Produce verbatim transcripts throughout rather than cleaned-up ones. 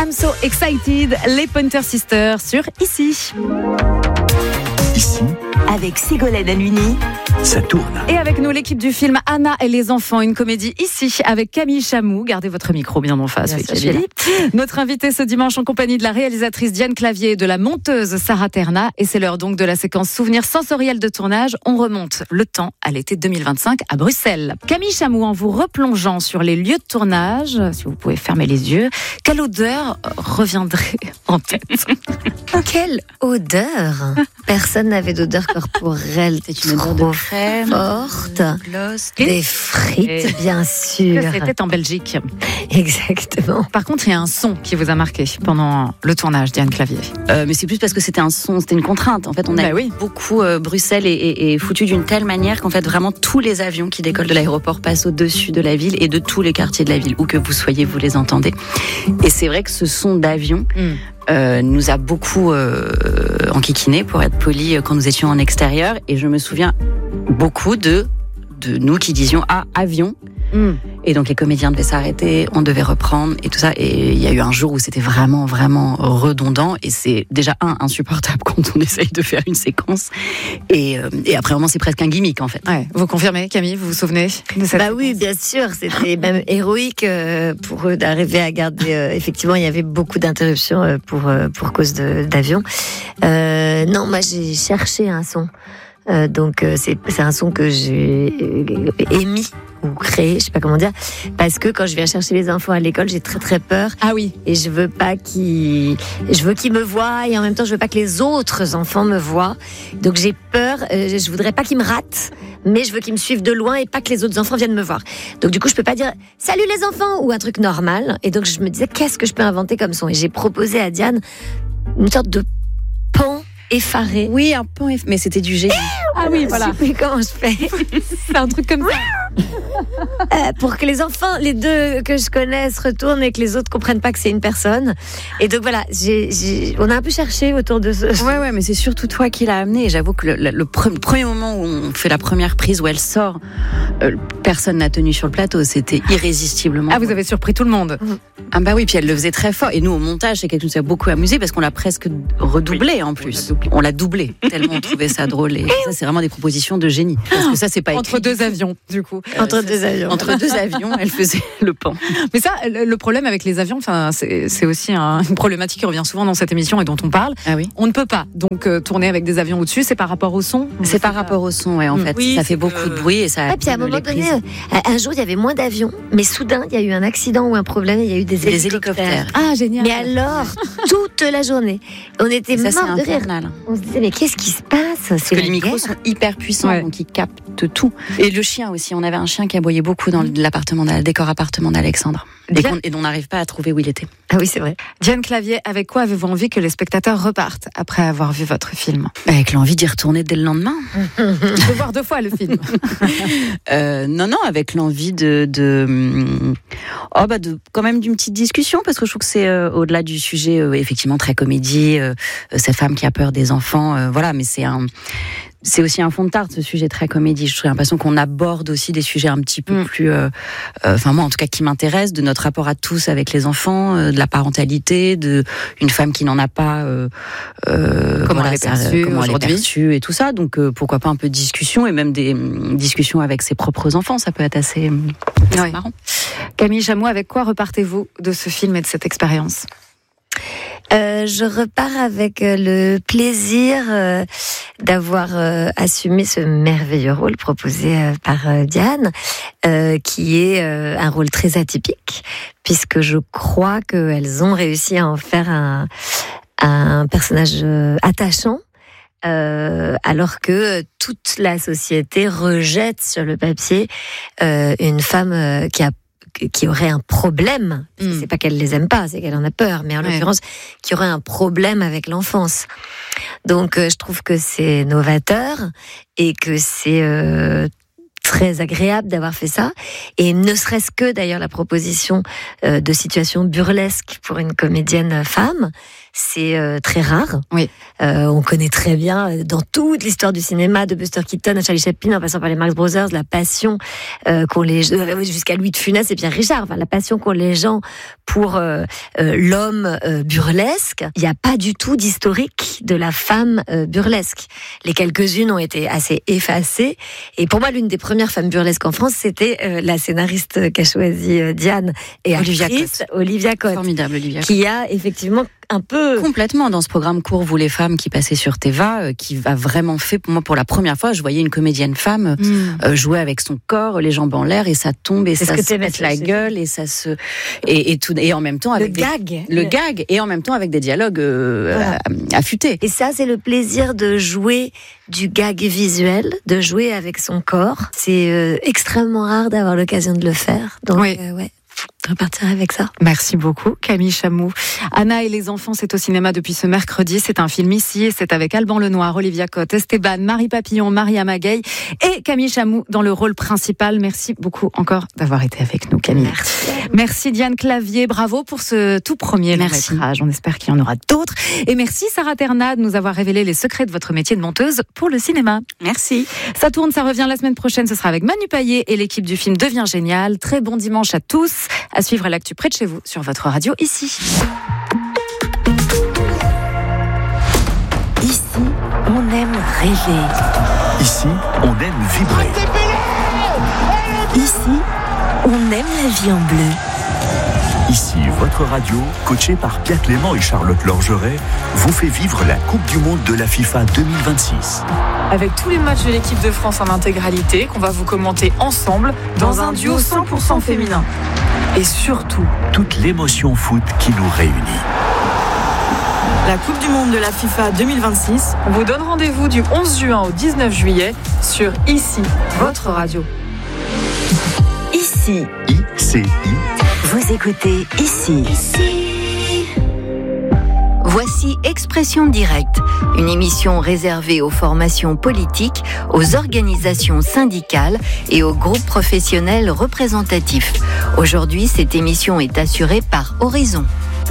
I'm so excited, les Pointer Sisters sur Ici. Ici, avec Ségolène Halluny, ça tourne. Et avec nous, l'équipe du film Anna et les enfants, une comédie Ici, avec Camille Chamou. Gardez votre micro bien en face, oui, Camille. Notre invitée ce dimanche en compagnie de la réalisatrice Diane Clavier et de la monteuse Sarah Terna. Et c'est l'heure donc de la séquence souvenirs sensoriels de tournage. On remonte le temps à l'été deux mille vingt-cinq à Bruxelles. Camille Chamou, en vous replongeant sur les lieux de tournage, si vous pouvez fermer les yeux, quelle odeur reviendrait en tête? Quelle odeur! Personne n'avait d'odeur corporelle. C'est une odeur de crème, forte. Gloss, des frites, bien sûr. C'était en Belgique. Exactement. Par contre, il y a un son qui vous a marqué pendant le tournage, Diane Clavier. Euh, mais c'est plus parce que c'était un son, c'était une contrainte. En fait, on a bah oui. beaucoup euh, Bruxelles est, est, est foutu d'une telle manière qu'en fait, vraiment tous les avions qui décollent de l'aéroport passent au-dessus de la ville et de tous les quartiers de la ville, où que vous soyez, vous les entendez. Et c'est vrai que ce son d'avion. Mm. Euh, nous a beaucoup euh, enquiquiné, pour être poli, quand nous étions en extérieur. Et je me souviens beaucoup de, de nous qui disions « Ah, avion !» Mm. Et donc les comédiens devaient s'arrêter, on devait reprendre et tout ça. Et il y a eu un jour où c'était vraiment, vraiment redondant. Et c'est déjà, un, insupportable quand on essaye de faire une séquence. Et, euh, et après, vraiment, c'est presque un gimmick, en fait. Ouais. Vous confirmez, Camille, vous vous souvenez de cette Bah séquence? oui, bien sûr. C'était même héroïque euh, pour eux d'arriver à garder... Euh, effectivement, il y avait beaucoup d'interruptions euh, pour, euh, pour cause de, d'avion. Euh, non, moi, j'ai cherché un son. Euh, donc, euh, c'est, c'est un son que j'ai émis ou créé, je sais pas comment dire, parce que quand je viens chercher les enfants à l'école, j'ai très très peur. Ah oui. Et je veux pas qu'ils, je veux qu'ils me voient et en même temps je veux pas que les autres enfants me voient. Donc j'ai peur, euh, je voudrais pas qu'ils me ratent, mais je veux qu'ils me suivent de loin et pas que les autres enfants viennent me voir. Donc du coup je peux pas dire salut les enfants ou un truc normal. Et donc je me disais qu'est-ce que je peux inventer comme son. Et j'ai proposé à Diane une sorte de pan effaré. Oui, un pan effaré, mais c'était du génie. Ah oui, voilà. Mais comment je fais? C'est un truc comme ça. Euh, pour que les enfants, les deux que je connais, se retournent et que les autres comprennent pas que c'est une personne. Et donc voilà, j'ai, j'ai, on a un peu cherché autour de ce. Ouais, ouais, mais c'est surtout toi qui l'as amené. Et j'avoue que le, le, le premier moment où on fait la première prise, où elle sort, euh, personne n'a tenu sur le plateau. C'était irrésistiblement. Ah, vous avez surpris tout le monde. Mmh. Ah bah oui, puis elle le faisait très fort. Et nous, au montage, c'est quelque chose qui nous a beaucoup amusé parce qu'on l'a presque redoublé oui, en plus. On l'a doublé, tellement on trouvait ça drôle. Et ça, c'est vraiment des propositions de génie. Parce que ça, c'est pas écrit. Entre deux avions, du coup. Euh, entre deux avions. Entre deux avions, elle faisait le pan. Mais ça, le problème avec les avions, enfin, c'est, c'est aussi un, une problématique qui revient souvent dans cette émission et dont on parle. Ah oui. On ne peut pas donc euh, tourner avec des avions au-dessus. C'est par rapport au son. C'est, c'est par pas... rapport au son, ouais, en mmh. fait. Oui, ça fait beaucoup que... de bruit et ça. Et puis à un moment donné, un jour, il y avait moins d'avions, mais soudain, il y a eu un accident ou un problème. Il y a eu des, des hélicoptères. hélicoptères. Ah, génial. Mais alors, toute la journée, on était morts de rire. On se disait mais qu'est-ce qui se passe? C'est Parce que les micros guerre. sont hyper puissants, ouais. donc ils captent tout. Et le chien aussi. On avait un chien qui aboyait beaucoup dans l'appartement, le décor appartement d'Alexandre. Et, et dont on n'arrive pas à trouver où il était. Ah oui, c'est vrai. Diane Clavier, avec quoi avez-vous envie que les spectateurs repartent après avoir vu votre film? Avec l'envie d'y retourner dès le lendemain. De voir deux fois le film. euh, non, non, avec l'envie de, de, oh bah de, quand même d'une petite discussion, parce que je trouve que c'est euh, au-delà du sujet, euh, effectivement très comédie, euh, cette femme qui a peur des enfants, euh, voilà, mais c'est un. C'est aussi un fond de tarte, ce sujet très comédie. J'ai l'impression qu'on aborde aussi des sujets un petit peu mmh. plus... Euh, euh, enfin, moi, en tout cas, qui m'intéressent, de notre rapport à tous avec les enfants, euh, de la parentalité, de une femme qui n'en a pas... Euh, euh, comment voilà, elle est perçue, comment elle est perçue et tout ça. Donc, euh, pourquoi pas un peu de discussion et même des euh, discussions avec ses propres enfants. Ça peut être assez, assez ouais. marrant. Camille Chamou, avec quoi repartez-vous de ce film et de cette expérience ? Euh, je repars avec euh, le plaisir euh, d'avoir euh, assumé ce merveilleux rôle proposé euh, par euh, Diane, euh, qui est euh, un rôle très atypique, puisque je crois qu'elles ont réussi à en faire un, un personnage euh, attachant. Euh, alors que toute la société rejette sur le papier euh, une femme euh, qui a qui aurait un problème, mm. c'est pas qu'elle les aime pas, c'est qu'elle en a peur, mais en ouais. l'occurrence, qui aurait un problème avec l'enfance. Donc, euh, je trouve que c'est novateur et que c'est euh, très agréable d'avoir fait ça. Et ne serait-ce que d'ailleurs la proposition euh, de situation burlesque pour une comédienne femme, c'est euh, très rare. Oui. Euh, on connaît très bien euh, dans toute l'histoire du cinéma, de Buster Keaton à Charlie Chaplin, en passant par les Marx Brothers, la passion euh, qu'ont les euh, jusqu'à Louis de Funès et Pierre Richard, enfin, la passion qu'ont les gens pour euh, euh, l'homme euh, burlesque. Il n'y a pas du tout d'historique de la femme euh, burlesque. Les quelques-unes ont été assez effacées. Et pour moi, l'une des premières femmes burlesques en France, c'était euh, la scénariste qu'a choisie euh, Diane et Olivia actrice Olivia Cott, Formidable, Olivia Cott. qui a effectivement un peu Complètement dans ce programme court Vous les femmes qui passait sur Téva, euh, qui a vraiment fait pour moi pour la première fois, je voyais une comédienne femme Mmh. euh, jouer avec son corps, les jambes en l'air et ça tombe et C'est ça ce que se t'aimais, pète la c'est- gueule et ça se et, et tout et en même temps le avec des- gag. le gag et en même temps avec des dialogues euh, Voilà. affûtés. Et ça, c'est le plaisir de jouer du gag visuel, de jouer avec son corps. C'est euh, extrêmement rare d'avoir l'occasion de le faire. Donc, Oui. euh, ouais, de repartir avec ça. Merci beaucoup, Camille Chamou. Anna et les enfants, c'est au cinéma depuis ce mercredi. C'est un film ici et c'est avec Alban Lenoir, Olivia Cott, Esteban, Marie Papillon, Maria Magay et Camille Chamou dans le rôle principal. Merci beaucoup encore d'avoir été avec nous, Camille. Merci. Merci Diane Clavier, bravo pour ce tout premier long Merci. métrage. On espère qu'il y en aura d'autres. Et merci Sarah Ternat de nous avoir révélé les secrets de votre métier de monteuse pour le cinéma. Merci. Ça tourne, ça revient la semaine prochaine. Ce sera avec Manu Payet et l'équipe du film Devient Génial. Très bon dimanche à tous. À suivre à l'actu près de chez vous sur votre radio ici. Ici, on aime rêver. Ici, on aime vibrer. Ici, on aime la vie en bleu. Ici, votre radio, coachée par Pierre Clément et Charlotte Lorgeret, vous fait vivre la Coupe du Monde de la FIFA deux mille vingt-six. Avec tous les matchs de l'équipe de France en intégralité qu'on va vous commenter ensemble dans un duo cent pour cent féminin. Et surtout, Toute l'émotion foot qui nous réunit. la Coupe du Monde de la FIFA deux mille vingt-six vous donne rendez-vous du onze juin au dix-neuf juillet sur Ici, votre radio. Ici, I C I. vous écoutez Ici. Voici Expression Directe, une émission réservée aux formations politiques, aux organisations syndicales et aux groupes professionnels représentatifs. Aujourd'hui, cette émission est assurée par Horizon.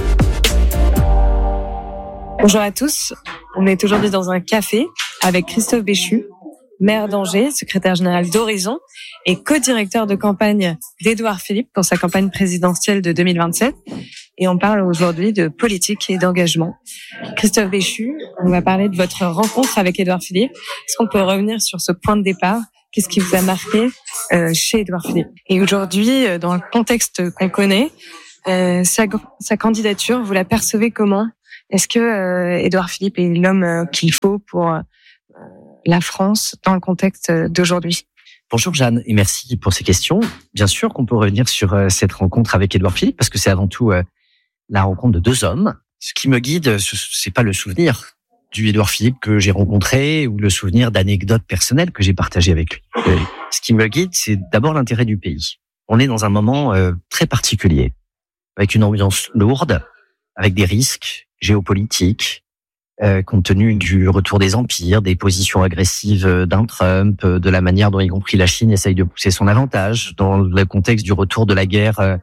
Bonjour à tous, on est aujourd'hui dans un café avec Christophe Béchu, maire d'Angers, secrétaire général d'Horizon et co-directeur de campagne d'Édouard Philippe pour sa campagne présidentielle de deux mille vingt-sept. Et on parle aujourd'hui de politique et d'engagement. Christophe Béchu, on va parler de votre rencontre avec Édouard Philippe. Est-ce qu'on peut revenir sur ce point de départ ? Qu'est-ce qui vous a marqué euh, chez Édouard Philippe ? Et aujourd'hui, euh, dans le contexte qu'on connaît, euh, sa, sa candidature, vous la percevez comment ? Est-ce que euh, Édouard Philippe est l'homme euh, qu'il faut pour euh, la France dans le contexte d'aujourd'hui ? Bonjour Jeanne et merci pour ces questions. Bien sûr qu'on peut revenir sur euh, cette rencontre avec Édouard Philippe parce que c'est avant tout euh, la rencontre de deux hommes. Ce qui me guide, ce, c'est pas le souvenir du Édouard Philippe que j'ai rencontré ou le souvenir d'anecdotes personnelles que j'ai partagées avec lui. Euh, ce qui me guide, c'est d'abord l'intérêt du pays. On est dans un moment euh, très particulier, avec une ambiance lourde, avec des risques géopolitiques, euh, compte tenu du retour des empires, des positions agressives d'un Trump, de la manière dont y compris la Chine essaye de pousser son avantage, dans le contexte du retour de la guerre euh,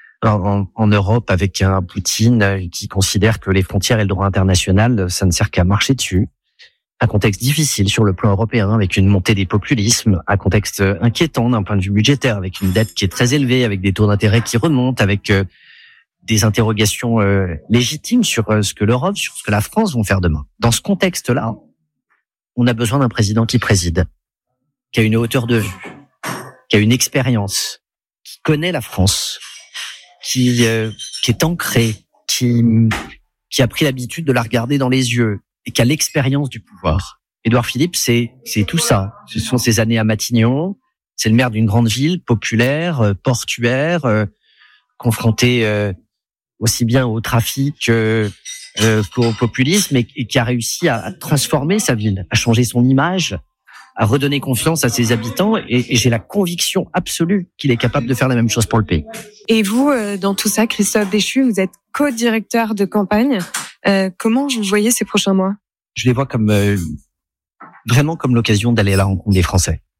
en, en Europe avec un Poutine qui considère que les frontières et le droit international, ça ne sert qu'à marcher dessus. Un contexte difficile sur le plan européen avec une montée des populismes, un contexte inquiétant d'un point de vue budgétaire avec une dette qui est très élevée, avec des taux d'intérêt qui remontent, avec euh, des interrogations euh, légitimes sur euh, ce que l'Europe, sur ce que la France vont faire demain. Dans ce contexte-là, on a besoin d'un président qui préside, qui a une hauteur de vue, qui a une expérience, qui connaît la France, qui, euh, qui est ancré, qui, qui a pris l'habitude de la regarder dans les yeux et qui a l'expérience du pouvoir. Édouard Philippe, c'est, c'est tout ça. Ce sont ses années à Matignon. C'est le maire d'une grande ville populaire, euh, portuaire, euh, confronté euh, aussi bien au trafic euh, euh, qu'au populisme et, et qui a réussi à, à transformer sa ville, à changer son image, à redonner confiance à ses habitants et, et j'ai la conviction absolue qu'il est capable de faire la même chose pour le pays. Et vous, euh, dans tout ça, Christophe Béchu, vous êtes co-directeur de campagne. Euh, comment vous voyez ces prochains mois ? Je les vois comme euh, vraiment comme l'occasion d'aller à la rencontre des Français.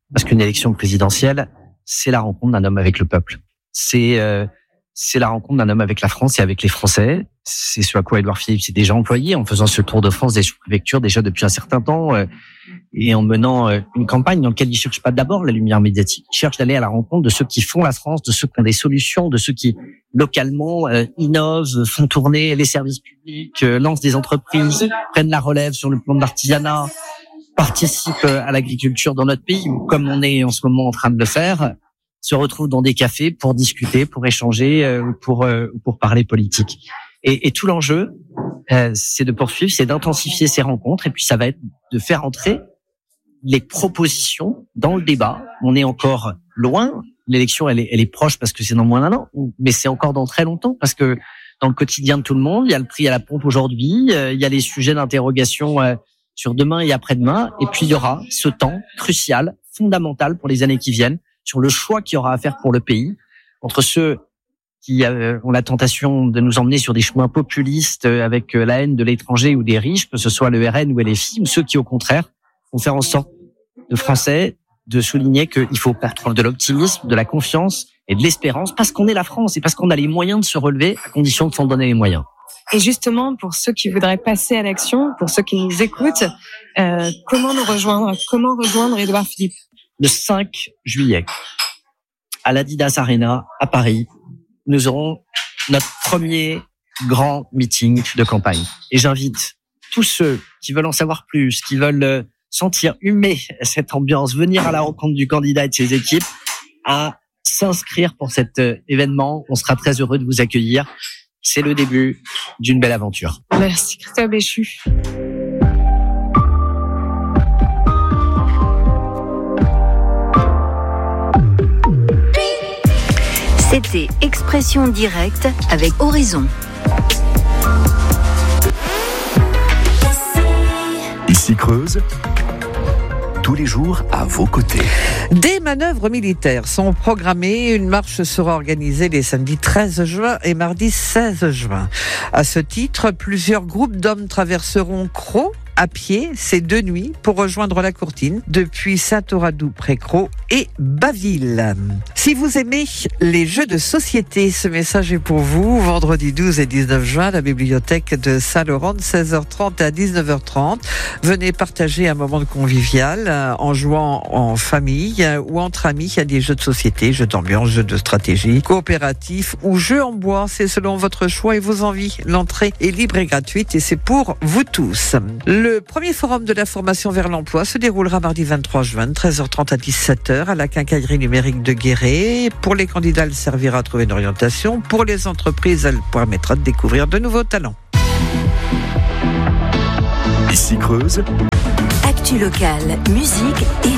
Parce qu'une élection présidentielle, c'est la rencontre d'un homme avec le peuple. C'est euh, c'est la rencontre d'un homme avec la France et avec les Français. C'est ce à quoi Édouard Philippe s'est déjà employé en faisant ce tour de France des sous-préfectures déjà depuis un certain temps euh, et en menant euh, une campagne dans laquelle il cherche pas d'abord la lumière médiatique. Il cherche d'aller à la rencontre de ceux qui font la France, de ceux qui ont des solutions, de ceux qui localement euh, innovent, font tourner les services publics, euh, lancent des entreprises, prennent la relève sur le plan de l'artisanat, participent à l'agriculture dans notre pays, ou comme on est en ce moment en train de le faire, se retrouvent dans des cafés pour discuter, pour échanger, euh, pour euh, pour parler politique. Et, et tout l'enjeu, euh, c'est de poursuivre, c'est d'intensifier ces rencontres, et puis ça va être de faire entrer les propositions dans le débat. On est encore loin, l'élection elle est, elle est proche parce que c'est dans moins d'un an, mais c'est encore dans très longtemps parce que dans le quotidien de tout le monde, il y a le prix à la pompe aujourd'hui, euh, il y a les sujets d'interrogation euh, sur demain et après-demain, et puis il y aura ce temps crucial, fondamental pour les années qui viennent, sur le choix qu'il y aura à faire pour le pays, entre ceux qui euh, ont la tentation de nous emmener sur des chemins populistes euh, avec euh, la haine de l'étranger ou des riches, que ce soit le R N ou L F I, ou ceux qui, au contraire, vont faire en sorte de Français de souligner qu'il faut prendre de l'optimisme, de la confiance et de l'espérance, parce qu'on est la France et parce qu'on a les moyens de se relever, à condition de s'en donner les moyens. Et justement, pour ceux qui voudraient passer à l'action, pour ceux qui nous écoutent, euh, comment nous rejoindre? Comment rejoindre Édouard Philippe? Le cinq juillet, à l'Adidas Arena, à Paris, nous aurons notre premier grand meeting de campagne. Et j'invite tous ceux qui veulent en savoir plus, qui veulent sentir humer cette ambiance, venir à la rencontre du candidat et de ses équipes, à s'inscrire pour cet événement. On sera très heureux de vous accueillir. C'est le début d'une belle aventure. Merci Christophe Béchu. C'était Expression directe avec Horizon. Ici Creuse, tous les jours à vos côtés. Des manœuvres militaires sont programmées. Une marche sera organisée les samedis treize juin et mardi seize juin. À ce titre, plusieurs groupes d'hommes traverseront Crau à pied ces deux nuits pour rejoindre la Courtine depuis Saint-Oradoux-près-Crau et Baville. Si vous aimez les jeux de société, ce message est pour vous. Vendredi douze et dix-neuf juin, à la bibliothèque de Saint-Laurent de seize heures trente à dix-neuf heures trente. Venez partager un moment de convivial en jouant en famille ou entre amis. Il y a des jeux de société, jeux d'ambiance, jeux de stratégie, coopératifs ou jeux en bois. C'est selon votre choix et vos envies. L'entrée est libre et gratuite et c'est pour vous tous. Le premier forum de la formation vers l'emploi se déroulera mardi vingt-trois juin, de treize heures trente à dix-sept heures, à la quincaillerie numérique de Guéret. Pour les candidats, elle servira à trouver une orientation. Pour les entreprises, elle permettra de découvrir de nouveaux talents. Ici Creuse. Actu locale, musique et